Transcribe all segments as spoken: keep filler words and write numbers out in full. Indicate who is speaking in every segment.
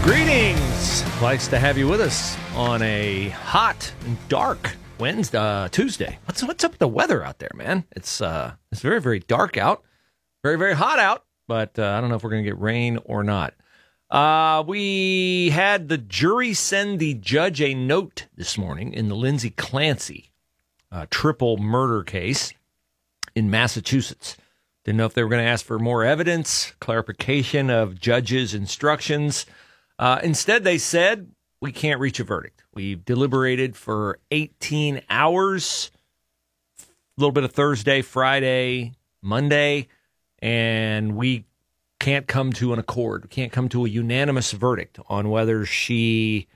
Speaker 1: Greetings. Nice to have you with us on a hot and dark Wednesday, uh, Tuesday. What's what's up with the weather out there, man? It's uh, it's very very dark out, very very hot out. But uh, I don't know if we're going to get rain or not. Uh, we had the jury send the judge a note this morning in the Lindsay Clancy uh, triple murder case in Massachusetts. Didn't know if they were going to ask for more evidence, clarification of judge's instructions. Uh, instead, they said, we can't reach a verdict. We've deliberated for eighteen hours, a little bit of Thursday, Friday, Monday, and we can't come to an accord. We can't come to a unanimous verdict on whether she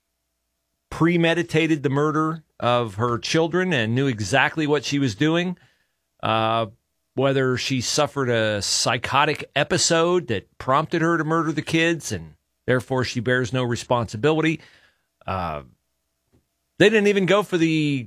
Speaker 1: premeditated the murder of her children and knew exactly what she was doing, uh, whether she suffered a psychotic episode that prompted her to murder the kids and therefore she bears no responsibility. Uh, they didn't even go for the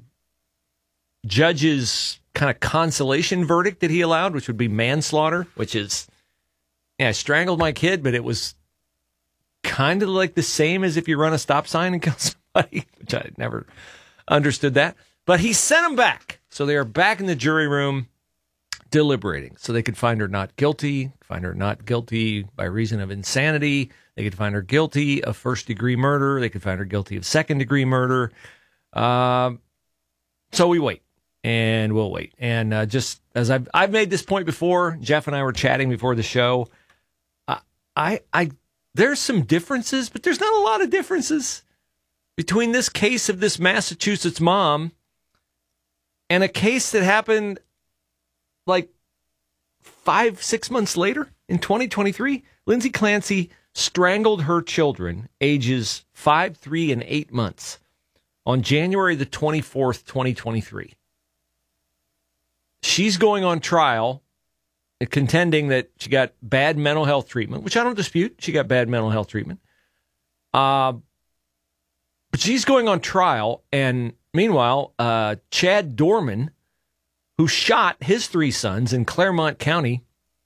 Speaker 1: judge's kind of consolation verdict that he allowed, which would be manslaughter, which is, yeah, I strangled my kid, but it was kind of like the same as if you run a stop sign and kill somebody, which I never understood that. But he sent them back. So they are back in the jury room deliberating. So they could find her not guilty, find her not guilty by reason of insanity. They could find her guilty of first-degree murder. They could find her guilty of second-degree murder. Uh, so we wait, and we'll wait. And uh, just as I've I've made this point before, Jeff and I were chatting before the show. I, I I there's some differences, but there's not a lot of differences between this case of this Massachusetts mom and a case that happened like five, six months later in twenty twenty-three. Lindsay Clancy strangled her children, ages five, three, and eight months, on January the twenty-fourth, twenty twenty-three. She's going on trial, contending that she got bad mental health treatment, which I don't dispute. She got bad mental health treatment. Uh, but she's going on trial, and meanwhile, uh, Chad Dorman, who shot his three sons in Claremont County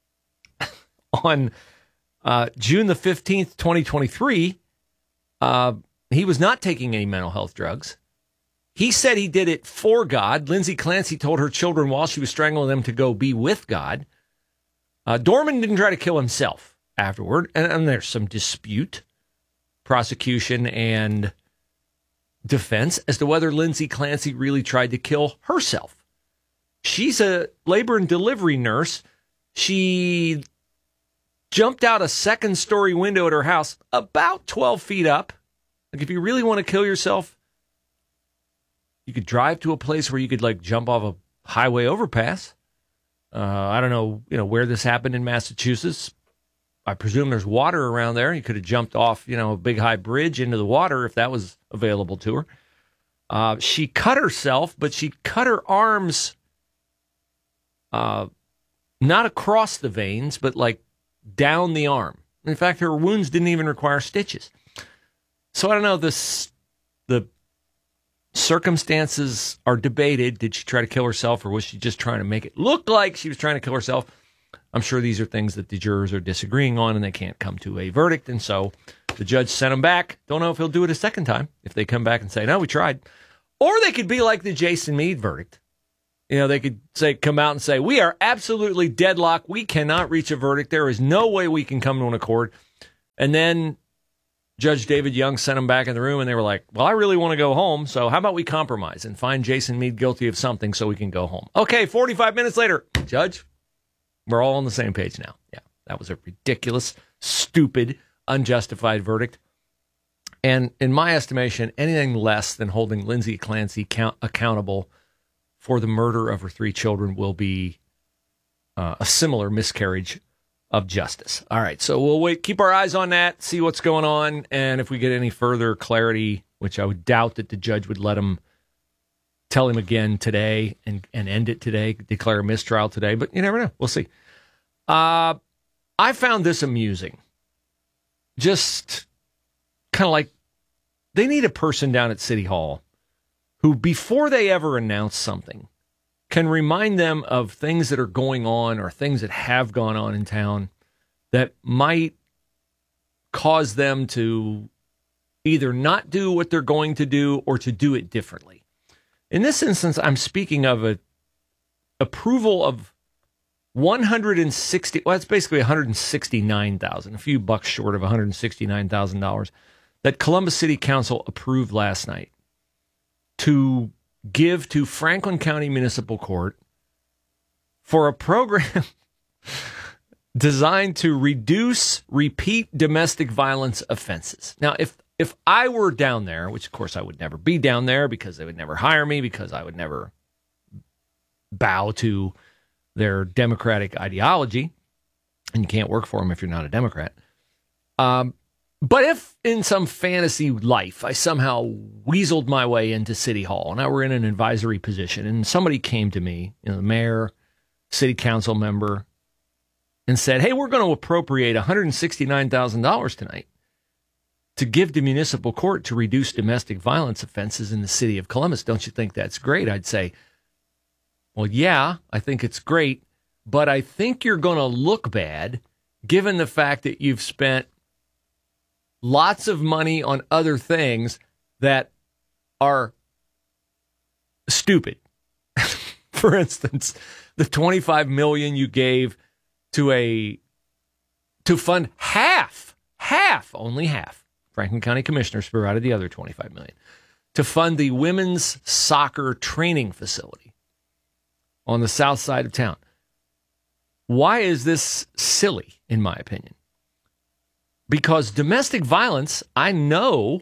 Speaker 1: on uh, June the fifteenth, twenty twenty-three, uh, he was not taking any mental health drugs. He said he did it for God. Lindsay Clancy told her children while she was strangling them to go be with God. Uh, Dorman didn't try to kill himself afterward, and, and there's some dispute, prosecution and defense, as to whether Lindsay Clancy really tried to kill herself. She's a labor and delivery nurse. She jumped out a second-story window at her house about twelve feet up. Like, if you really want to kill yourself, you could drive to a place where you could, like, jump off a highway overpass. Uh, I don't know, you know, where this happened in Massachusetts. I presume there's water around there. You could have jumped off, you know, a big high bridge into the water if that was available to her. Uh, she cut herself, but she cut her arms uh, not across the veins, but like down the arm. In fact, her wounds didn't even require stitches. So I don't know, this, the circumstances are debated. Did she try to kill herself, or was she just trying to make it look like she was trying to kill herself? I'm sure these are things that the jurors are disagreeing on, and they can't come to a verdict. And so the judge sent them back. Don't know if he'll do it a second time, if they come back and say, no, we tried. Or they could be like the Jason Meade verdict. You know, they could say, come out and say, we are absolutely deadlocked. We cannot reach a verdict. There is no way we can come to an accord. And then Judge David Young sent them back in the room, and they were like, well, I really want to go home, so how about we compromise and find Jason Meade guilty of something so we can go home? Okay, forty-five minutes later, Judge, we're all on the same page now. Yeah, that was a ridiculous, stupid, unjustified verdict. And in my estimation, anything less than holding Lindsay Clancy count- accountable for the murder of her three children will be uh, a similar miscarriage of justice. All right, so we'll wait, keep our eyes on that, see what's going on, and if we get any further clarity, which I would doubt that the judge would let him tell him again today and, and end it today, declare a mistrial today, but you never know. We'll see. Uh, I found this amusing. Just kind of like, they need a person down at City Hall who, before they ever announce something, can remind them of things that are going on or things that have gone on in town that might cause them to either not do what they're going to do or to do it differently. In this instance, I'm speaking of a approval of one hundred sixty, well, it's basically one hundred sixty-nine thousand dollars, a few bucks short of one hundred sixty-nine thousand dollars that Columbus City Council approved last night to give to Franklin County Municipal Court for a program designed to reduce repeat domestic violence offenses. Now, if if I were down there, which of course I would never be down there because they would never hire me, because I would never bow to their Democratic ideology, and you can't work for them if you're not a Democrat. Um, but if in some fantasy life I somehow weaseled my way into City Hall and I were in an advisory position and somebody came to me, you know, the mayor, city council member, and said, hey, we're going to appropriate one hundred sixty-nine thousand dollars tonight to give to municipal court to reduce domestic violence offenses in the city of Columbus. Don't you think that's great? I'd say, well, yeah, I think it's great, but I think you're going to look bad given the fact that you've spent lots of money on other things that are stupid. For instance, the twenty-five million dollars you gave to a to fund half, half, only half. Franklin County Commissioners provided the other twenty-five million dollars to fund the women's soccer training facility on the south side of town. Why is this silly, in my opinion? Because domestic violence, I know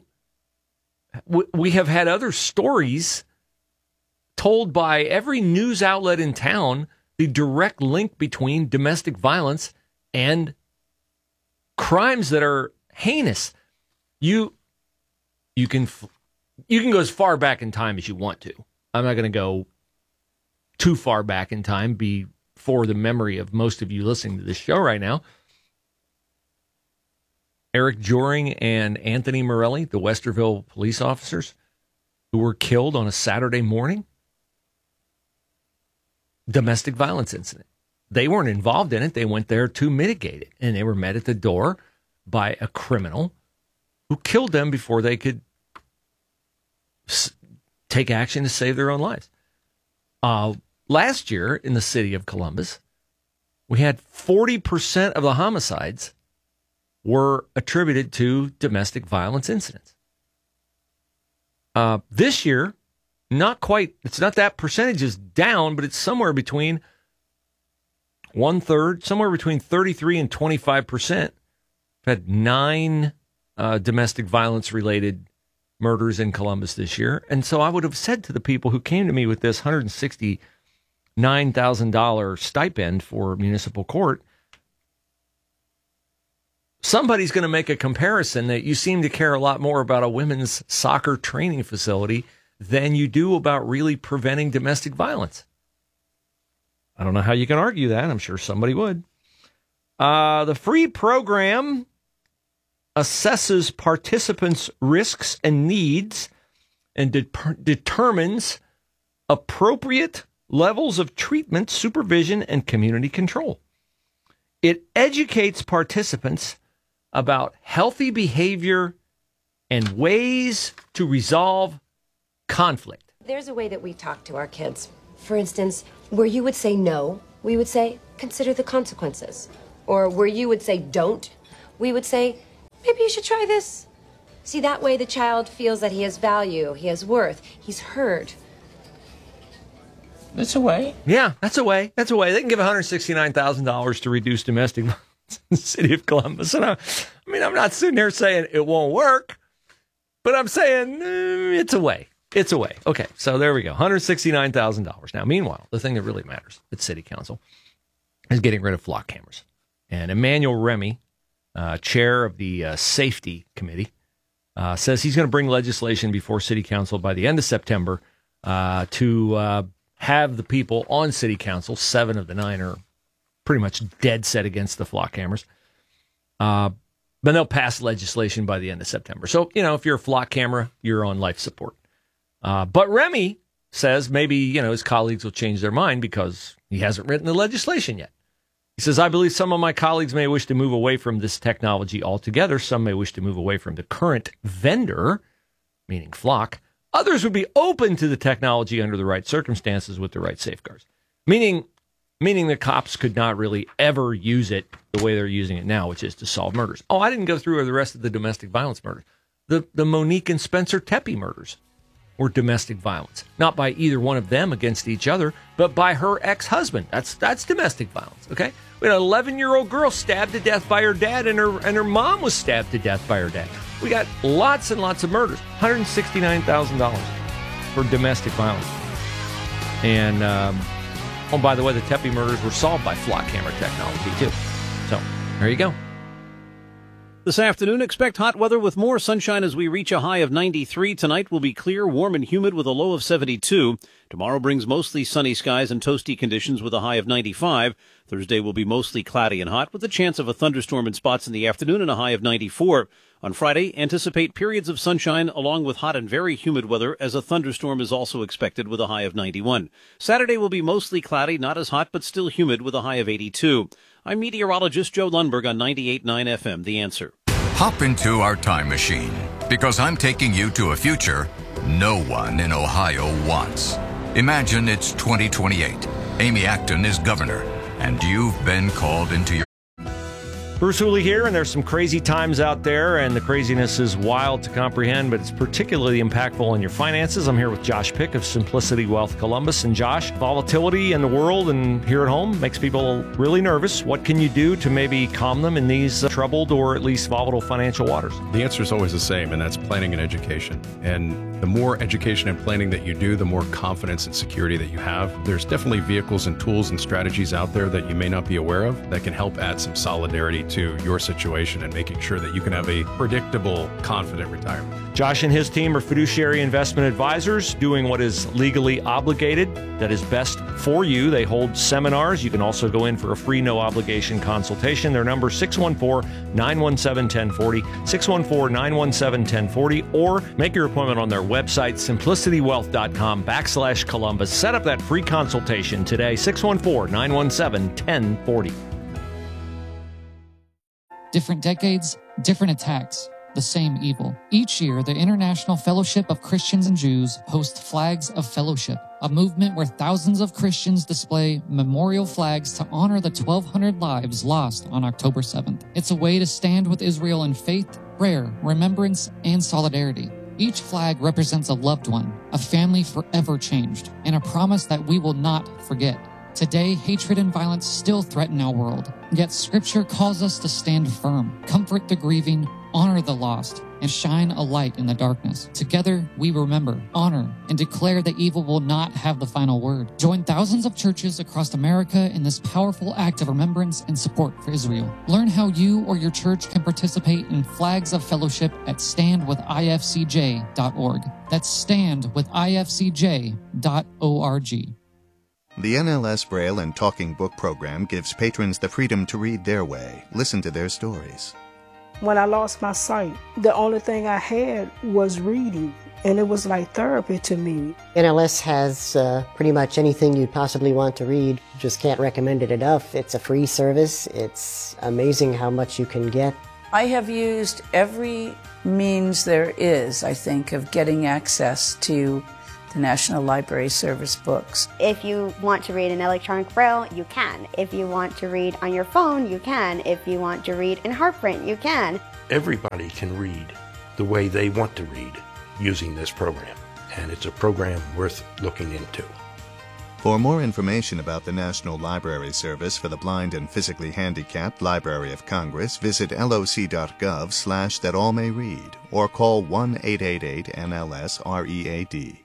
Speaker 1: we have had other stories told by every news outlet in town, the direct link between domestic violence and crimes that are heinous. You you can you can go as far back in time as you want to. I'm not going to go too far back in time before the memory of most of you listening to this show right now. Eric Joring and Anthony Morelli, the Westerville police officers who were killed on a Saturday morning. Domestic violence incident. They weren't involved in it. They went there to mitigate it. And they were met at the door by a criminal who killed them before they could s- take action to save their own lives. Uh, last year in the city of Columbus, we had forty percent of the homicides were attributed to domestic violence incidents. Uh, this year, not quite, it's not that percentage is down, but it's somewhere between one third, somewhere between thirty-three and twenty-five percent. We've had nine uh, domestic violence related murders in Columbus this year. And so I would have said to the people who came to me with this one hundred sixty-nine thousand dollars stipend for municipal court, somebody's going to make a comparison that you seem to care a lot more about a women's soccer training facility than you do about really preventing domestic violence. I don't know how you can argue that. I'm sure somebody would. Uh, the free program assesses participants' risks and needs and de- determines appropriate levels of treatment, supervision, and community control. It educates participants about healthy behavior and ways to resolve conflict.
Speaker 2: There's a way that we talk to our kids. For instance, where you would say no, we would say, consider the consequences. Or where you would say don't, we would say, maybe you should try this. See, that way the child feels that he has value, he has worth, he's heard.
Speaker 3: That's a way.
Speaker 1: Yeah, that's a way. That's a way. They can give one hundred sixty-nine thousand dollars to reduce domestic violence in the city of Columbus. And I, I mean, I'm not sitting here saying it won't work, but I'm saying eh, it's a way. It's a way. Okay, so there we go. one hundred sixty-nine thousand dollars. Now, meanwhile, the thing that really matters at City Council is getting rid of flock cameras. And Emmanuel Remy, uh, chair of the uh, Safety Committee, uh, says he's going to bring legislation before City Council by the end of September uh, to uh, have the people on City Council, seven of the nine are pretty much dead set against the flock cameras, uh, but they'll pass legislation by the end of September. So, you know, if you're a flock camera, you're on life support. Uh, but Remy says maybe, you know, his colleagues will change their mind because he hasn't written the legislation yet. He says, I believe some of my colleagues may wish to move away from this technology altogether. Some may wish to move away from the current vendor, meaning Flock. Others would be open to the technology under the right circumstances with the right safeguards. Meaning, meaning the cops could not really ever use it the way they're using it now, which is to solve murders. Oh, I didn't go through the rest of the domestic violence murders. The, the Monique and Spencer Tepe murders were domestic violence. Not by either one of them against each other, but by her ex-husband. That's that's domestic violence, okay? We had an eleven-year-old girl stabbed to death by her dad, and her and her mom was stabbed to death by her dad. We got lots and lots of murders. one hundred sixty-nine thousand dollars for domestic violence. And, um, oh, by the way, the Tepe murders were solved by flock camera technology, too. So, there you go.
Speaker 3: This afternoon, expect hot weather with more sunshine as we reach a high of ninety-three. Tonight will be clear, warm, and humid with a low of seventy-two. Tomorrow brings mostly sunny skies and toasty conditions with a high of ninety-five. Thursday will be mostly cloudy and hot with a chance of a thunderstorm in spots in the afternoon and a high of ninety-four. On Friday, anticipate periods of sunshine along with hot and very humid weather as a thunderstorm is also expected with a high of ninety-one. Saturday will be mostly cloudy, not as hot, but still humid with a high of eighty-two. I'm meteorologist Joe Lundberg on ninety-eight point nine F M, The Answer.
Speaker 4: Hop into our time machine, because I'm taking you to a future no one in Ohio wants. Imagine it's twenty twenty-eight. Amy Acton is governor, and you've been called into your...
Speaker 1: Bruce Hooley here, and there's some crazy times out there, and the craziness is wild to comprehend, but it's particularly impactful in your finances. I'm here with Josh Pick of Simplicity Wealth Columbus. And Josh, volatility in the world and here at home makes people really nervous. What can you do to maybe calm them in these uh, troubled or at least volatile financial waters?
Speaker 5: The answer is always the same, and that's planning and education. And the more education and planning that you do, the more confidence and security that you have. There's definitely vehicles and tools and strategies out there that you may not be aware of that can help add some solidarity to your situation and making sure that you can have a predictable, confident retirement.
Speaker 1: Josh and his team are fiduciary investment advisors doing what is legally obligated, that is best for you. They hold seminars. You can also go in for a free, no-obligation consultation. Their number is six one four, nine one seven, one zero four zero, six one four, nine one seven, one zero four zero, or make your appointment on their website, simplicitywealth.com backslash Columbus. Set up that free consultation today, six one four, nine one seven, one zero four zero.
Speaker 6: Different decades, different attacks, the same evil. Each year, the International Fellowship of Christians and Jews hosts Flags of Fellowship, a movement where thousands of Christians display memorial flags to honor the twelve hundred lives lost on October seventh. It's a way to stand with Israel in faith, prayer, remembrance, and solidarity. Each flag represents a loved one, a family forever changed, and a promise that we will not forget. Today, hatred and violence still threaten our world, yet Scripture calls us to stand firm, comfort the grieving, honor the lost, and shine a light in the darkness. Together, we remember, honor, and declare that evil will not have the final word. Join thousands of churches across America in this powerful act of remembrance and support for Israel. Learn how you or your church can participate in Flags of Fellowship at stand with I F C J dot org. That's stand with I F C J dot org.
Speaker 7: The N L S Braille and Talking Book program gives patrons the freedom to read their way, listen to their stories.
Speaker 8: When I lost my sight, the only thing I had was reading, and it was like therapy to me.
Speaker 9: N L S has uh, pretty much anything you'd possibly want to read. Just can't recommend it enough. It's a free service. It's amazing how much you can get.
Speaker 10: I have used every means there is, I think, of getting access to the National Library Service books.
Speaker 11: If you want to read in electronic braille, you can. If you want to read on your phone, you can. If you want to read in heart print, you can.
Speaker 12: Everybody can read the way they want to read using this program, and it's a program worth looking into.
Speaker 7: For more information about the National Library Service for the Blind and Physically Handicapped Library of Congress, visit loc.gov slash that all may read or call one eight eight eight N L S R E A D.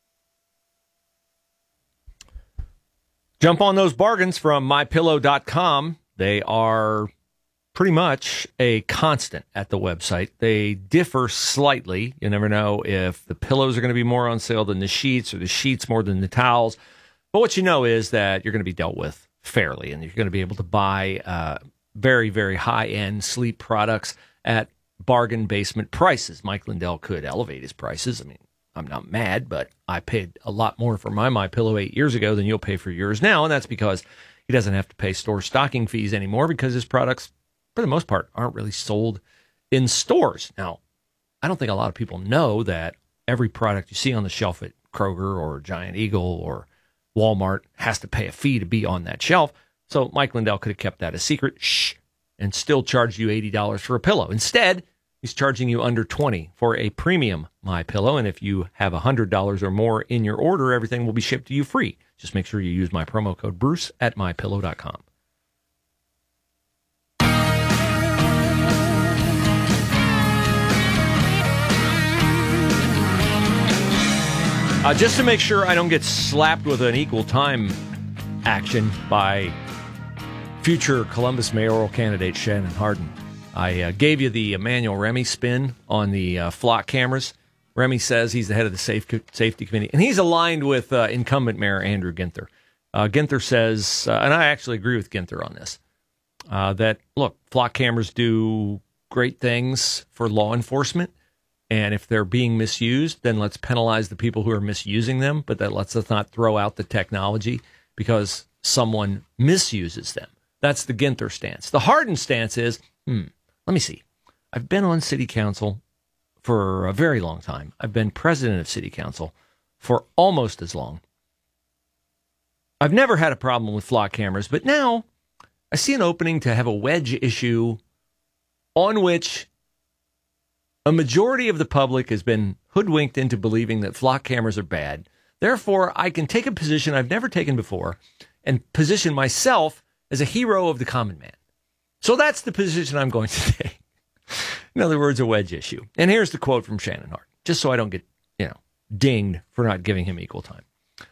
Speaker 1: Jump on those bargains from my pillow dot com. They are pretty much a constant at the website. They differ slightly. You never know if the pillows are going to be more on sale than the sheets or the sheets more than the towels. But what you know is that you're going to be dealt with fairly, and you're going to be able to buy uh, very, very high-end sleep products at bargain basement prices. Mike Lindell could elevate his prices. I mean, I'm not mad, but I paid a lot more for my MyPillow eight years ago than you'll pay for yours now, and that's because he He doesn't have to pay store stocking fees anymore because his products, for the most part, aren't really sold in stores. Now, I don't think a lot of people know that every product you see on the shelf at Kroger or Giant Eagle or Walmart has to pay a fee to be on that shelf. So Mike Lindell could have kept that a secret, shh, and still charged you eighty dollars for a pillow. Instead, he's charging you under twenty dollars for a premium MyPillow, and if you have one hundred dollars or more in your order, everything will be shipped to you free. Just make sure you use my promo code Bruce at my pillow dot com. Uh, just to make sure I don't get slapped with an equal time action by future Columbus mayoral candidate Shannon Hardin, I uh, gave you the Emmanuel Remy spin on the uh, flock cameras. Remy says he's the head of the safe, safety committee, and he's aligned with uh, incumbent Mayor Andrew Ginther. Uh, Ginther says, uh, and I actually agree with Ginther on this, uh, that, look, flock cameras do great things for law enforcement, and if they're being misused, then let's penalize the people who are misusing them, but that lets us not throw out the technology because someone misuses them. That's the Ginther stance. The Hardin stance is, hmm, let me see. I've been on city council for a very long time. I've been president of city council for almost as long. I've never had a problem with flock cameras, but now I see an opening to have a wedge issue on which a majority of the public has been hoodwinked into believing that flock cameras are bad. Therefore, I can take a position I've never taken before and position myself as a hero of the common man. So that's the position I'm going to take. In other words, a wedge issue. And here's the quote from Shannon Hardin, just so I don't get, you know, dinged for not giving him equal time.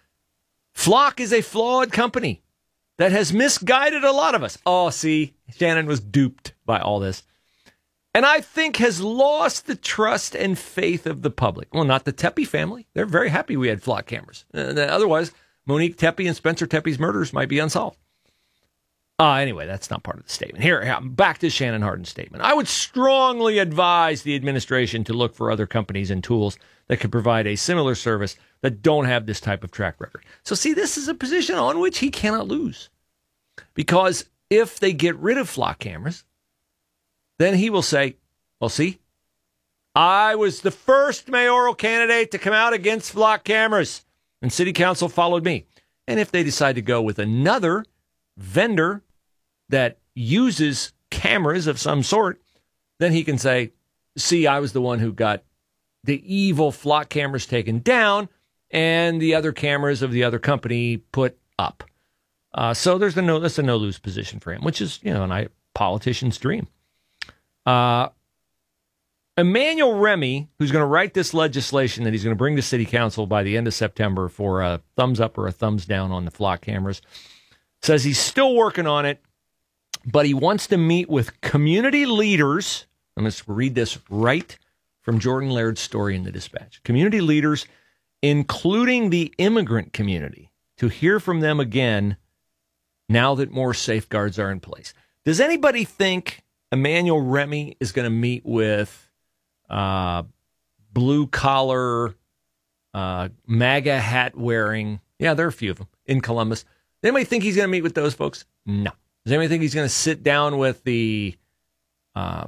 Speaker 1: Flock is a flawed company that has misguided a lot of us. Oh, see, Shannon was duped by all this. And I think has lost the trust and faith of the public. Well, not the Tepe family. They're very happy we had flock cameras. Uh, otherwise, Monique Tepe and Spencer Tepe's murders might be unsolved. Uh, anyway, that's not part of the statement. Here, back to Shannon Hardin's statement. I would strongly advise the administration to look for other companies and tools that could provide a similar service that don't have this type of track record. So see, this is a position on which he cannot lose. Because if they get rid of flock cameras, then he will say, well, see, I was the first mayoral candidate to come out against flock cameras, and city council followed me. And if they decide to go with another vendor that uses cameras of some sort, then he can say, see, I was the one who got the evil flock cameras taken down and the other cameras of the other company put up. Uh, so there's a no, that's a no-lose position for him, which is, you know, a politician's dream. Uh, Emmanuel Remy, who's going to write this legislation that he's going to bring to city council by the end of September for a thumbs up or a thumbs down on the flock cameras, says he's still working on it, but he wants to meet with community leaders. I'm going to read this right from Jordan Laird's story in the Dispatch. Community leaders, including the immigrant community, to hear from them again now that more safeguards are in place. Does anybody think Emmanuel Remy is going to meet with uh, blue-collar, uh, MAGA hat-wearing, yeah, there are a few of them, in Columbus? Does anybody think he's going to meet with those folks? No. Does anybody think he's going to sit down with the uh,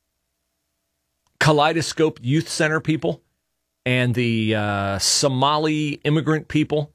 Speaker 1: Kaleidoscope Youth Center people and the uh, Somali immigrant people?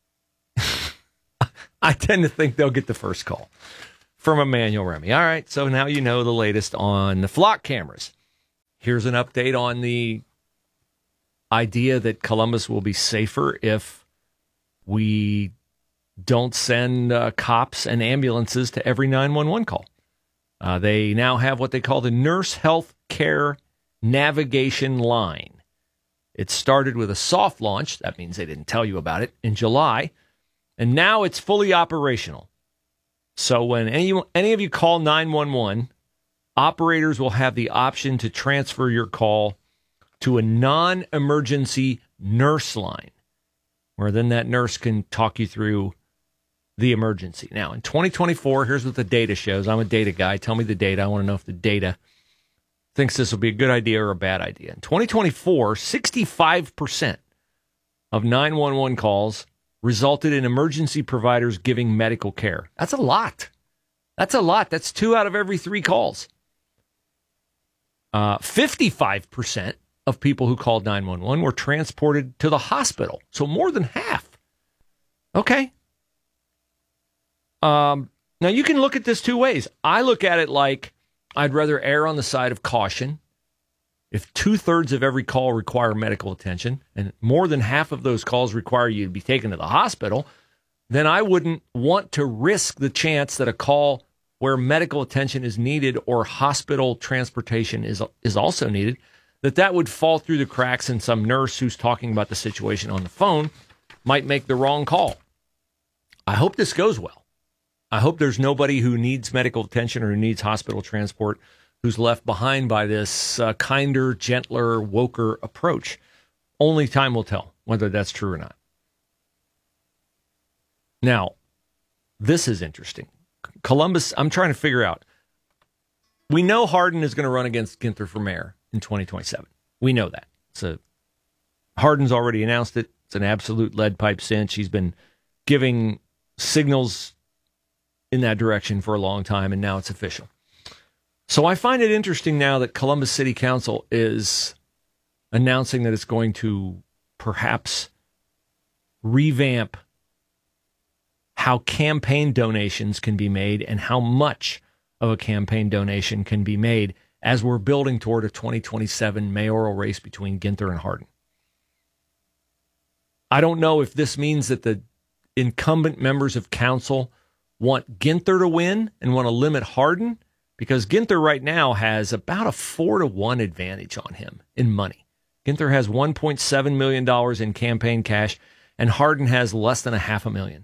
Speaker 1: I tend to think they'll get the first call from Emmanuel Remy. All right, so now you know the latest on the flock cameras. Here's an update on the idea that Columbus will be safer if we don't send uh, cops and ambulances to every nine one one call. Uh, they now have what they call the Nurse Health Care Navigation Line. It started with a soft launch. That means they didn't tell you about it in July. And now it's fully operational. So when any, any of you call nine one one, operators will have the option to transfer your call to a non-emergency nurse line, where then that nurse can talk you through the emergency. Now, in twenty twenty-four, here's what the data shows. I'm a data guy. Tell me the data. I want to know if the data thinks this will be a good idea or a bad idea. In twenty twenty-four, sixty-five percent of nine one one calls resulted in emergency providers giving medical care. That's a lot. That's a lot. That's two out of every three calls. Uh, fifty-five percent of people who called nine one one were transported to the hospital. So more than half. Okay. Um, now, you can look at this two ways. I look at it like I'd rather err on the side of caution. If two-thirds of every call require medical attention, and more than half of those calls require you to be taken to the hospital, then I wouldn't want to risk the chance that a call where medical attention is needed or hospital transportation is is also needed, that that would fall through the cracks and some nurse who's talking about the situation on the phone might make the wrong call. I hope this goes well. I hope there's nobody who needs medical attention or who needs hospital transport who's left behind by this uh, kinder, gentler, woker approach. Only time will tell whether that's true or not. Now, this is interesting. Columbus, I'm trying to figure out. We know Hardin is going to run against Ginther for mayor in twenty twenty-seven. We know that. So Hardin's already announced it. It's an absolute lead pipe cinch. He's been giving signals in that direction for a long time, and now it's official. So I find it interesting now that Columbus City Council is announcing that it's going to perhaps revamp how campaign donations can be made and how much of a campaign donation can be made as we're building toward a twenty twenty-seven mayoral race between Ginther and Hardin. I don't know if this means that the incumbent members of council want Ginther to win and want to limit Hardin, because Ginther right now has about a four to one advantage on him in money. Ginther has one point seven million dollars in campaign cash, and Hardin has less than a half a million.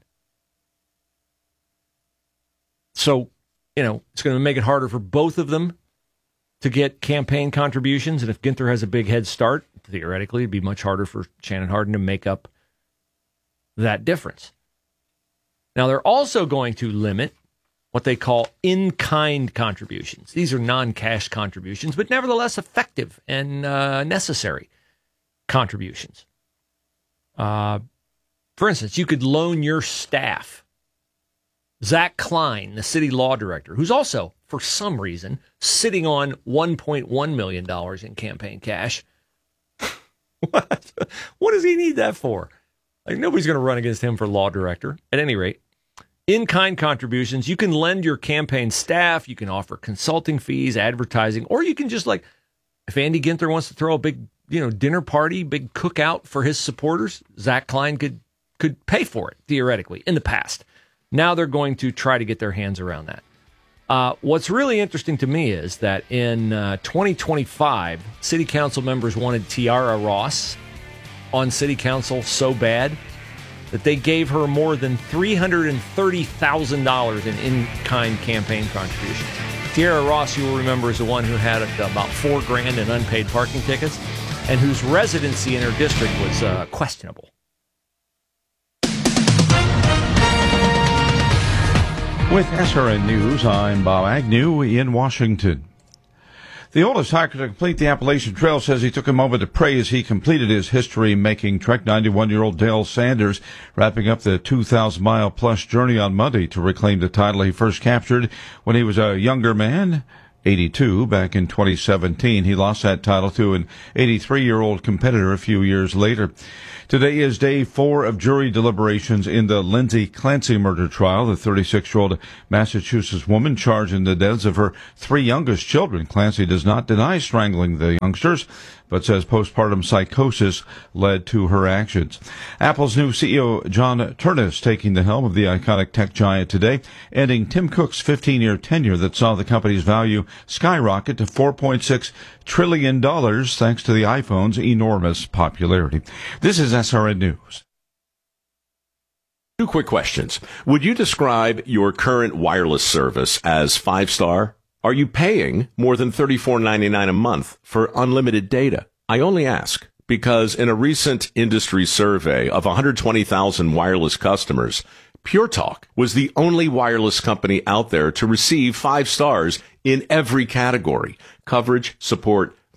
Speaker 1: So, you know, it's going to make it harder for both of them to get campaign contributions. And if Ginther has a big head start, theoretically, it'd be much harder for Shannon Hardin to make up that difference. Now, they're also going to limit what they call in-kind contributions. These are non-cash contributions, but nevertheless effective and uh, necessary contributions. Uh, for instance, you could loan your staff Zach Klein, the city law director, who's also, for some reason, sitting on one point one million dollars in campaign cash. What? What does he need that for? Like, nobody's going to run against him for law director. At any rate, in-kind contributions, you can lend your campaign staff, you can offer consulting fees, advertising, or you can just, like, if Andy Ginther wants to throw a big, you know, dinner party, big cookout for his supporters, Zach Klein could could pay for it, theoretically, in the past. Now they're going to try to get their hands around that. Uh, what's really interesting to me is that in uh, twenty twenty-five, city council members wanted Tiara Ross on city council so bad that they gave her more than three hundred thirty thousand dollars in in-kind campaign contributions. Tiara Ross, you will remember, is the one who had about four grand in unpaid parking tickets and whose residency in her district was uh, questionable.
Speaker 13: With S R N News, I'm Bob Agnew in Washington. The oldest hiker to complete the Appalachian Trail says he took a moment to pray as he completed his history-making trek. ninety-one-year-old Dale Sanders wrapping up the two thousand mile plus journey on Monday to reclaim the title he first captured when he was a younger man, eighty-two, back in twenty seventeen. He lost that title to an eighty-three-year-old competitor a few years later. Today is day four of jury deliberations in the Lindsay Clancy murder trial. The thirty-six-year-old Massachusetts woman charged in the deaths of her three youngest children. Clancy does not deny strangling the youngsters, but says postpartum psychosis led to her actions. Apple's new C E O, John Ternus, taking the helm of the iconic tech giant today, ending Tim Cook's fifteen-year tenure that saw the company's value skyrocket to four point six trillion dollars thanks to the iPhone's enormous popularity. This is S R N News.
Speaker 14: Two quick questions. Would you describe your current wireless service as five-star? Are you paying more than thirty-four ninety-nine a month for unlimited data? I only ask because in a recent industry survey of one hundred twenty thousand wireless customers, Pure Talk was the only wireless company out there to receive five stars in every category: coverage, support,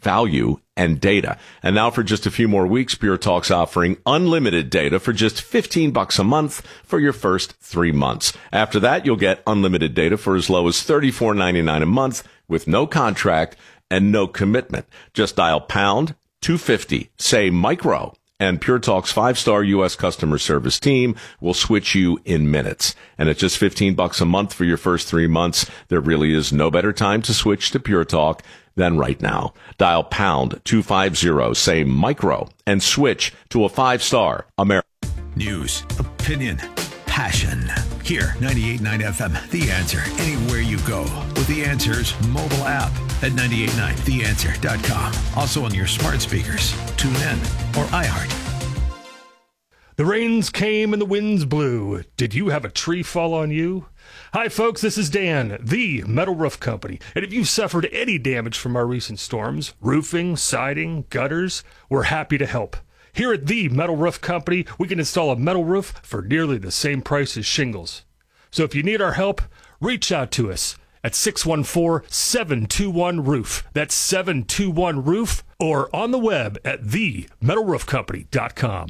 Speaker 14: value, and data. And now for just a few more weeks, Pure Talk's offering unlimited data for just fifteen bucks a month for your first three months. After that, you'll get unlimited data for as low as thirty-four ninety-nine a month with no contract and no commitment. Just dial pound two fifty, say micro, and Pure Talk's five-star U S customer service team will switch you in minutes. And at just fifteen bucks a month for your first three months, there really is no better time to switch to Pure Talk than right now. Dial pound two fifty, say micro, and switch to a five-star American.
Speaker 15: News, opinion, passion. Here, ninety-eight point nine F M, The Answer. Anywhere you go with The Answer's mobile app at ninety-eight point nine the answer dot com. Also on your smart speakers, TuneIn, or iHeart.
Speaker 16: The rains came and the winds blew. Did you have a tree fall on you? Hi, folks, this is Dan, the Metal Roof Company. And if you've suffered any damage from our recent storms, roofing, siding, gutters, we're happy to help. Here at the Metal Roof Company, we can install a metal roof for nearly the same price as shingles. So if you need our help, reach out to us at six one four, seven two one, roof. That's seven two one, roof, or on the web at the metal roof company dot com.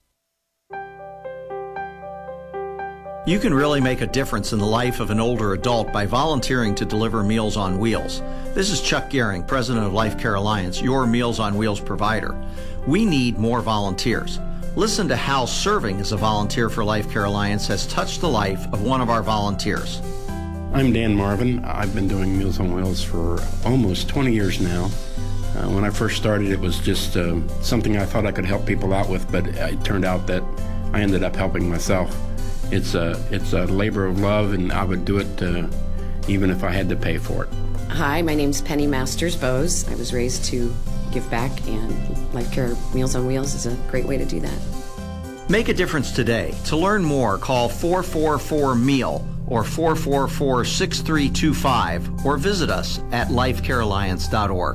Speaker 17: You can really make a difference in the life of an older adult by volunteering to deliver Meals on Wheels. This is Chuck Gehring, president of Life Care Alliance, your Meals on Wheels provider. We need more volunteers. Listen to how serving as a volunteer for Life Care Alliance has touched the life of one of our volunteers.
Speaker 18: I'm Dan Marvin. I've been doing Meals on Wheels for almost twenty years now. Uh, when I first started, it was just uh, something I thought I could help people out with, but it turned out that I ended up helping myself. It's a, it's a labor of love, and I would do it uh, even if I had to pay for it.
Speaker 19: Hi, my name's Penny Masters Bose. I was raised to give back, and Life Care Meals on Wheels is a great way to do that.
Speaker 17: Make a difference today. To learn more, call four four four, M E A L or four four four, six three two five or visit us at life care alliance dot org.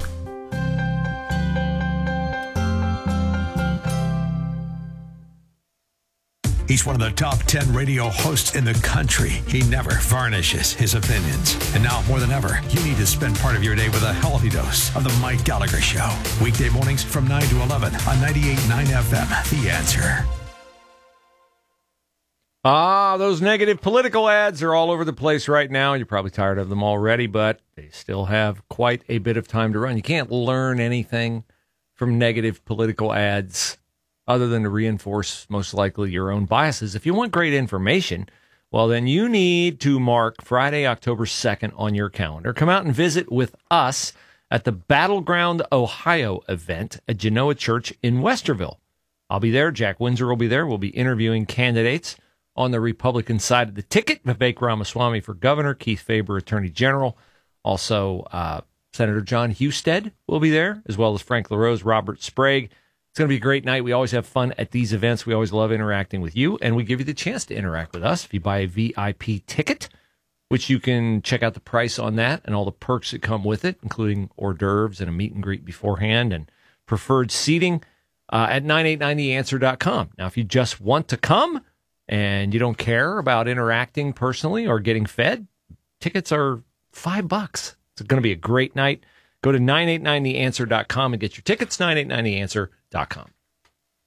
Speaker 15: He's one of the top ten radio hosts in the country. He never varnishes his opinions. And now, more than ever, you need to spend part of your day with a healthy dose of The Mike Gallagher Show. Weekday mornings from nine to eleven on ninety-eight point nine F M, The Answer.
Speaker 1: Ah, those negative political ads are all over the place right now. You're probably tired of them already, but they still have quite a bit of time to run. You can't learn anything from negative political ads other than to reinforce, most likely, your own biases. If you want great information, well, then you need to mark Friday, October second on your calendar. Come out and visit with us at the Battleground Ohio event at Genoa Church in Westerville. I'll be there. Jack Windsor will be there. We'll be interviewing candidates on the Republican side of the ticket. Vivek Ramaswamy for governor, Keith Faber, attorney general. Also, uh, Senator John Husted will be there, as well as Frank LaRose, Robert Sprague. It's going to be a great night. We always have fun at these events. We always love interacting with you, and we give you the chance to interact with us if you buy a V I P ticket, which you can check out the price on that and all the perks that come with it, including hors d'oeuvres and a meet and greet beforehand and preferred seating uh, at nine eight nine the answer dot com. Now, if you just want to come and you don't care about interacting personally or getting fed, tickets are five bucks. It's going to be a great night. Go to nine eight nine the answer dot com and get your tickets, nine eight nine the answer dot com.